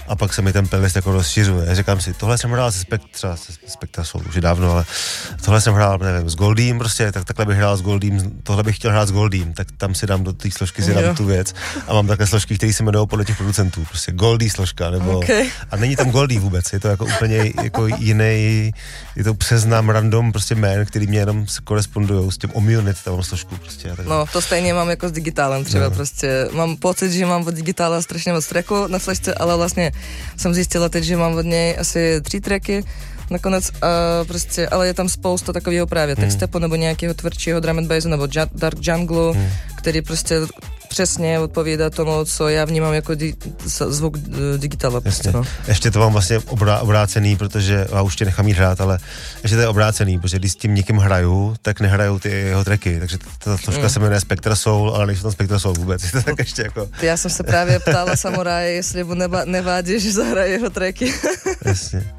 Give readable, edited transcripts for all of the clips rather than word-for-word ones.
a pak se mi ten playlist jako rozšiřuje. Říkám si, tohle jsem hrál ze Spectra Soul už dávno, ale tohle jsem hrál, nevím, s Goldím prostě, tak takhle bych hrál s Goldím, tohle bych chtěl hrát s Goldím, tak tam si dám do té složky si dám tu věc a mám takové složky, které se jmenují podle těch producentů, prostě Goldie složka, nebo a není tam Goldie vůbec, je to jako úplně jako jiný, je to přeznám random prostě jmén, který mě jenom korespondujou s tím Omionit, tam složku prostě. No, to stejně mám jako s digitálem třeba prostě, mám pocit, že mám od digitála strašně moc tracků na flešce, ale vlastně jsem zjistila teď, že mám od něj asi 3 tracky nakonec, prostě, ale je tam spousta takového právě textepu nebo nějakého tvrdšího drum and bassu nebo dark jungle, který prostě přesně odpovídá tomu, co já vnímám jako zvuk digitála. Prostě, no. Ještě to mám vlastně obrácený, protože já už tě nechám jít hrát, ale ještě to je obrácený, protože když s tím někým hraju, tak nehrajou ty jeho tracky, takže ta složka se jmenuje Spectra Soul, ale nejsou tam Spectra Soul vůbec, je to tak ještě jako... Já jsem se právě ptala Samuraje, jestli mu nevadí, že zahraje jeho tracky. Jasně.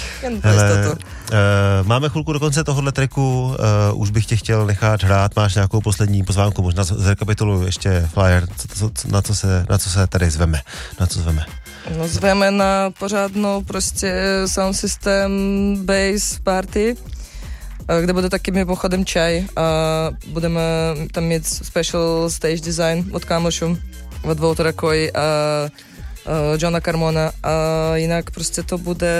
Máme chvilku do konce tohohle tracku, už bych tě chtěl nechat hrát, máš nějakou poslední pozvánku, možná zrekapituluji ještě flyer, na co se tady zveme, No zveme na pořádnou prostě sound system bass party, kde bude taky mimochodem čaj a budeme tam mít special stage design od kámošů od dvou Tarakoji a Johna Carmona a jinak prostě to bude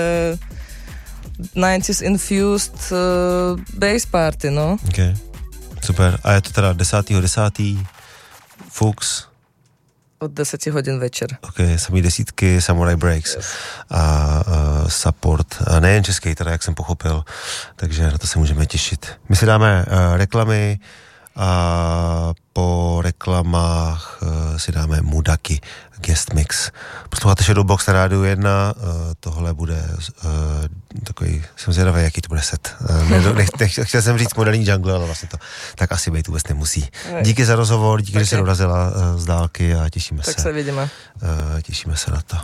90s infused bass party, no. Okay. Super. A je to teda 10.10. Fuchs? Od 10 hodin večer. Ok, samý desítky, Samurai Breaks a support, nejen český, teda jak jsem pochopil, takže na to se můžeme těšit. My si dáme reklamy a po reklamách si dáme Mudaki guest mix. Posloucháte Shadowbox na Rádiu 1, tohle bude takový, jsem zvědavý, jaký to bude set. Chtěl jsem říct moderní jungle, ale vlastně to tak asi být vůbec nemusí. Díky za rozhovor, díky, že jsi dorazila z dálky a těšíme se. Tak se vidíme. Těšíme se na to.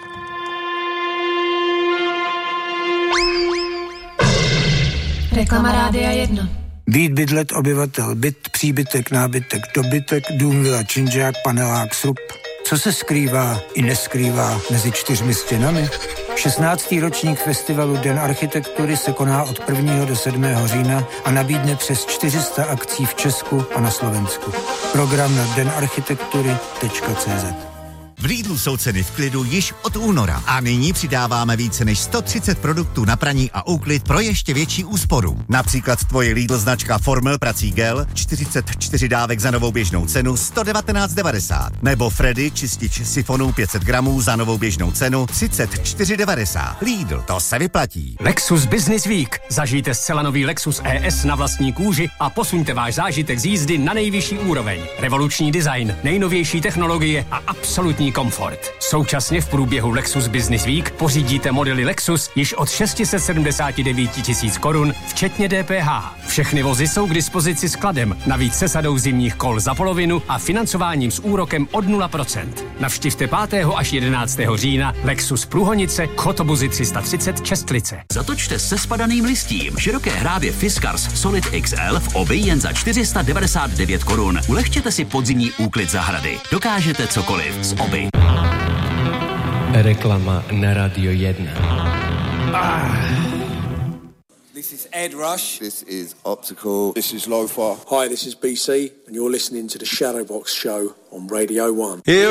Reklama Rádia 1. Být, bydlet, obyvatel, byt, příbytek, nábytek, dobytek, dům, vila, činžák, panelák, srub. Co se skrývá i neskrývá mezi 4 stěnami? 16. ročník festivalu Den architektury se koná od 1. do 7. října a nabídne přes 400 akcí v Česku a na Slovensku. Program na denarchitektury.cz. V Lidlu jsou ceny v klidu již od února a nyní přidáváme více než 130 produktů na praní a úklid pro ještě větší úsporu. Například tvoje Lidl značka Formel prací gel 44 dávek za novou běžnou cenu 119,90 nebo Freddy čistič sifonů 500 gramů za novou běžnou cenu 34,90. Lidl, to se vyplatí. Lexus Business Week. Zažijte zcela nový Lexus ES na vlastní kůži a posuňte váš zážitek z jízdy na nejvyšší úroveň. Revoluční design, nejnovější technologie a absolutní komfort. Současně v průběhu Lexus Business Week pořídíte modely Lexus již od 679 000 korun, včetně DPH. Všechny vozy jsou k dispozici skladem, navíc se sadou zimních kol za polovinu a financováním s úrokem od 0%. Navštivte 5. až 11. října Lexus Průhonice, Chotobuzy 330 Čestlice. Zatočte se spadaným listím. Široké hrávě Fiskars Solid XL v obi jen za 499 korun. Ulehčete si podzimní úklid zahrady. Dokážete cokoliv s oby. Reklama na Radio 1. This is Ed Rush. This is Optical. This is Lofa. Hi, this is BC, and you're listening to the Shadowbox Show on Radio 1.